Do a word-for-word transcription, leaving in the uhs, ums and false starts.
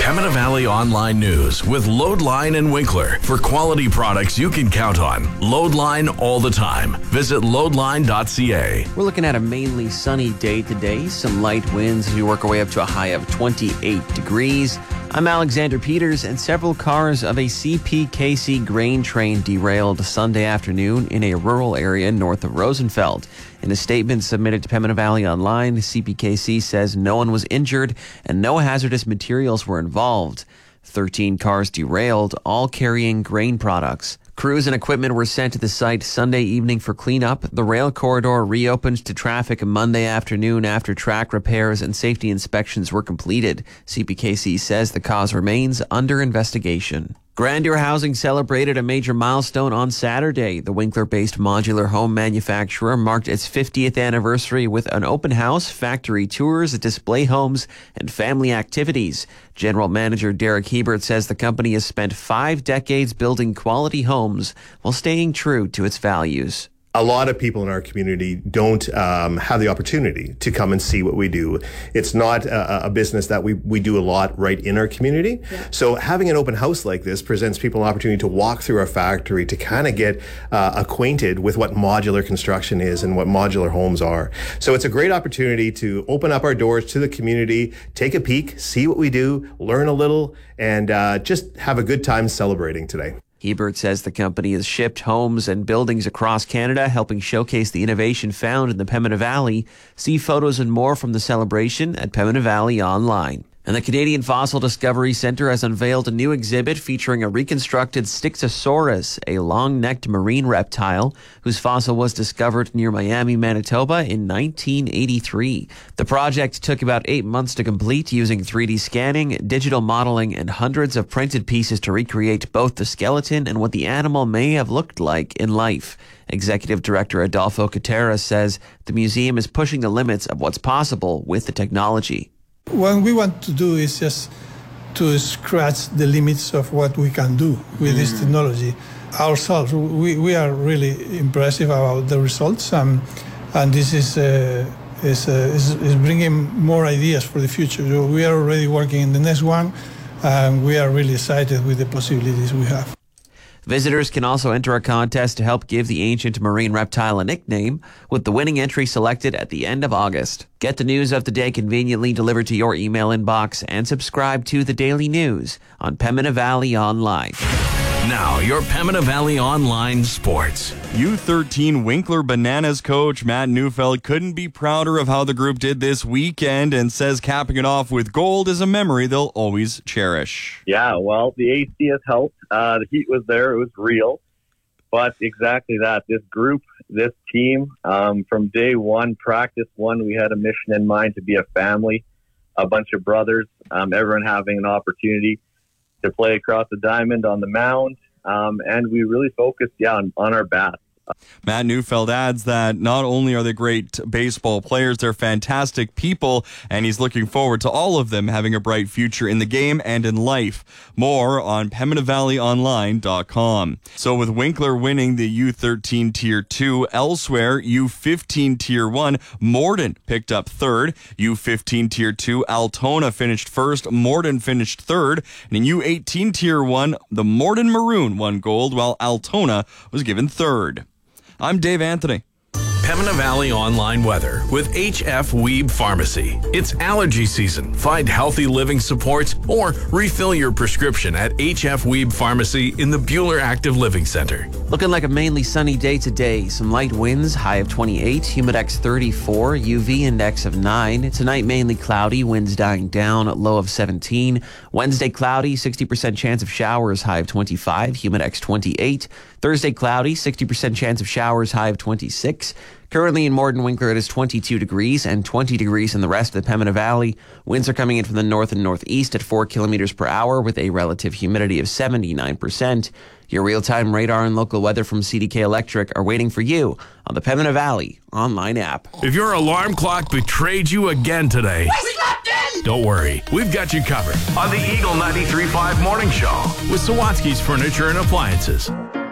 Pembina Valley Online News with Loadline and Winkler for quality products you can count on. Loadline all the time. Visit loadline dot c a. We're looking at a mainly sunny day today. Some light winds as we work our way up to a high of twenty-eight degrees. I'm Alexander Peters, and several cars of a C P K C grain train derailed Sunday afternoon in a rural area north of Rosenfeld. In a statement submitted to Pembina Valley Online, C P K C says no one was injured and no hazardous materials were involved. thirteen cars derailed, all carrying grain products. Crews and equipment were sent to the site Sunday evening for cleanup. The rail corridor reopened to traffic Monday afternoon after track repairs and safety inspections were completed. C P K C says the cause remains under investigation. Grandeur Housing celebrated a major milestone on Saturday. The Winkler-based modular home manufacturer marked its fiftieth anniversary with an open house, factory tours, display homes, and family activities. General Manager Derek Hebert says the company has spent five decades building quality homes while staying true to its values. A lot of people in our community don't um, have the opportunity to come and see what we do. It's not a, a business that we, we do a lot right in our community. Yeah. So having an open house like this presents people an opportunity to walk through our factory, to kind of get uh, acquainted with what modular construction is and what modular homes are. So it's a great opportunity to open up our doors to the community, take a peek, see what we do, learn a little, and uh, just have a good time celebrating today. Hebert says the company has shipped homes and buildings across Canada, helping showcase the innovation found in the Pembina Valley. See photos and more from the celebration at Pembina Valley Online. And the Canadian Fossil Discovery Centre has unveiled a new exhibit featuring a reconstructed Styxosaurus, a long-necked marine reptile whose fossil was discovered near Miami, Manitoba in nineteen eighty-three. The project took about eight months to complete using three D scanning, digital modeling, and hundreds of printed pieces to recreate both the skeleton and what the animal may have looked like in life. Executive Director Adolfo Catera says the museum is pushing the limits of what's possible with the technology. What we want to do is just to scratch the limits of what we can do with mm. this technology ourselves. We, we are really impressive about the results, um, and this is, uh, is, uh, is, is bringing more ideas for the future. So we are already working in the next one, and we are really excited with the possibilities we have. Visitors can also enter a contest to help give the ancient marine reptile a nickname, with the winning entry selected at the end of August. Get the news of the day conveniently delivered to your email inbox and subscribe to the Daily News on Pembina Valley Online. Now, your Pembina Valley Online Sports. U thirteen Winkler Bananas coach Matt Neufeld couldn't be prouder of how the group did this weekend and says capping it off with gold is a memory they'll always cherish. Yeah, well, the A C has helped. Uh, the heat was there. It was real. But exactly that. This group, this team, um, from day one, practice one, we had a mission in mind to be a family, a bunch of brothers, um, everyone having an opportunity to play across the diamond on the mound, um, and we really focused, yeah, on, on our bats. Matt Neufeld adds that not only are they great baseball players, they're fantastic people, and he's looking forward to all of them having a bright future in the game and in life. More on Pembina Valley Online dot com. So with Winkler winning the U thirteen Tier two, elsewhere, U fifteen Tier one, Morden picked up third. U fifteen Tier two, Altona finished first. Morden finished third. And in U eighteen Tier one, the Morden Maroon won gold, while Altona was given third. I'm Dave Anthony. Pembina Valley Online weather with H F Weeb Pharmacy. It's allergy season. Find healthy living supports or refill your prescription at H F Weeb Pharmacy in the Buhler Active Living Center. Looking like a mainly sunny day today. Some light winds, high of twenty-eight, humidex thirty-four, U V index of nine. Tonight mainly cloudy, winds dying down, low of seventeen. Wednesday cloudy, sixty percent chance of showers, high of twenty-five, humidex twenty-eight. Thursday cloudy, sixty percent chance of showers, high of twenty-six. Currently in Morden Winkler, it is twenty-two degrees and twenty degrees in the rest of the Pembina Valley. Winds are coming in from the north and northeast at four kilometers per hour with a relative humidity of seventy-nine percent. Your real-time radar and local weather from C D K Electric are waiting for you on the Pembina Valley online app. If your alarm clock betrayed you again today, don't worry, we've got you covered on the Eagle ninety-three point five Morning Show with Sawatsky's Furniture and Appliances.